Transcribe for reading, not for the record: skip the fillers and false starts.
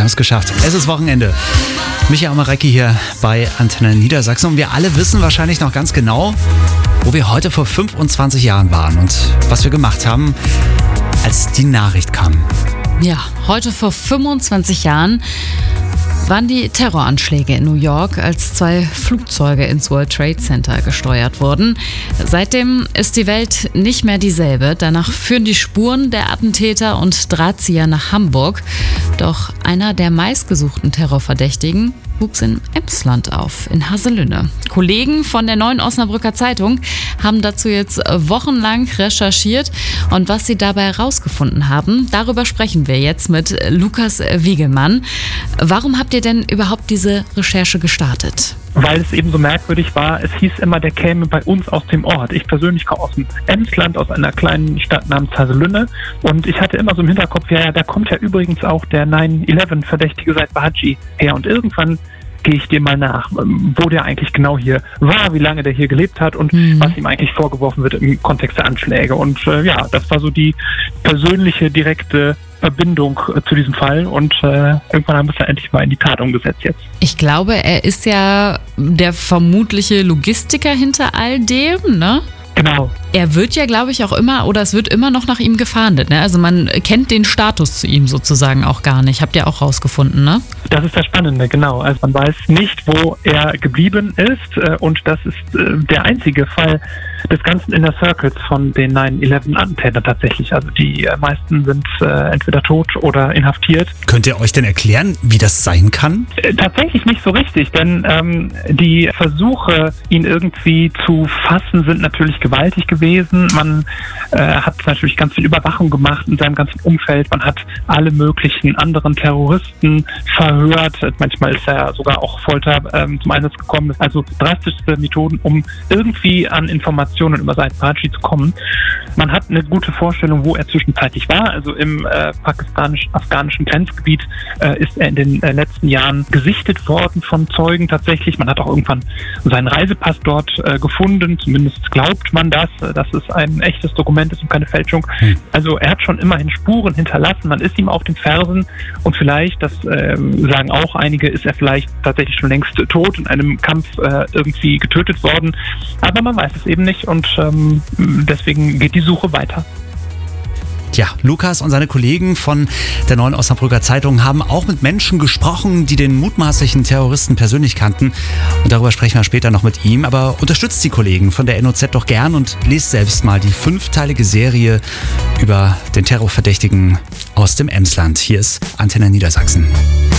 haben es geschafft. Es ist Wochenende. Michael Marecki hier bei Antenne Niedersachsen. Und wir alle wissen wahrscheinlich noch ganz genau, wo wir heute vor 25 Jahren waren und was wir gemacht haben, als die Nachricht kam. Ja, heute vor 25 Jahren waren die Terroranschläge in New York, als 2 Flugzeuge ins World Trade Center gesteuert wurden. Seitdem ist die Welt nicht mehr dieselbe. Danach führen die Spuren der Attentäter und Drahtzieher nach Hamburg. Doch einer der meistgesuchten Terrorverdächtigen wuchs in Emsland auf, in Haselünne. Kollegen von der Neuen Osnabrücker Zeitung haben dazu jetzt wochenlang recherchiert. Und was sie dabei herausgefunden haben, darüber sprechen wir jetzt mit Lukas Wiegelmann. Warum habt ihr denn überhaupt diese Recherche gestartet? Weil es eben so merkwürdig war, es hieß immer, der käme bei uns aus dem Ort. Ich persönlich komme aus dem Emsland, aus einer kleinen Stadt namens Haselünne. Und ich hatte immer so im Hinterkopf, ja, da kommt ja übrigens auch der 9/11-Verdächtige Said Bahaji her. Und irgendwann gehe ich dem mal nach, wo der eigentlich genau hier war, wie lange der hier gelebt hat und was ihm eigentlich vorgeworfen wird im Kontext der Anschläge. Und das war so die persönliche, direkte Verbindung zu diesem Fall und irgendwann haben wir es ja endlich mal in die Tat umgesetzt jetzt. Ich glaube, er ist ja der vermutliche Logistiker hinter all dem, ne? Genau. Er wird ja, glaube ich, auch immer, oder es wird immer noch nach ihm gefahndet, ne? Also man kennt den Status zu ihm sozusagen auch gar nicht. Habt ihr auch rausgefunden, ne? Das ist das Spannende, genau. Also man weiß nicht, wo er geblieben ist und das ist der einzige Fall des ganzen Inner Circles von den 9/11-Attentätern tatsächlich. Also die meisten sind entweder tot oder inhaftiert. Könnt ihr euch denn erklären, wie das sein kann? Tatsächlich nicht so richtig, denn die Versuche, ihn irgendwie zu fassen, sind natürlich gewaltig gewesen. Man hat natürlich ganz viel Überwachung gemacht in seinem ganzen Umfeld. Man hat alle möglichen anderen Terroristen verhört. Manchmal ist ja sogar auch Folter zum Einsatz gekommen. Also drastischste Methoden, um irgendwie an Informationen über Said Bahaji zu kommen. Man hat eine gute Vorstellung, wo er zwischenzeitlich war. Also im pakistanisch-afghanischen Grenzgebiet ist er in den letzten Jahren gesichtet worden von Zeugen tatsächlich. Man hat auch irgendwann seinen Reisepass dort gefunden. Zumindest glaubt man das, dass es ein echtes Dokument ist und keine Fälschung. Also er hat schon immerhin Spuren hinterlassen. Man ist ihm auf den Fersen und vielleicht, das sagen auch einige, ist er vielleicht tatsächlich schon längst tot, in einem Kampf irgendwie getötet worden. Aber man weiß es eben nicht und deswegen geht die Suche weiter. Ja, Lukas und seine Kollegen von der Neuen Osnabrücker Zeitung haben auch mit Menschen gesprochen, die den mutmaßlichen Terroristen persönlich kannten. Und darüber sprechen wir später noch mit ihm. Aber unterstützt die Kollegen von der NOZ doch gern und lest selbst mal die 5-teilige Serie über den Terrorverdächtigen aus dem Emsland. Hier ist Antenne Niedersachsen.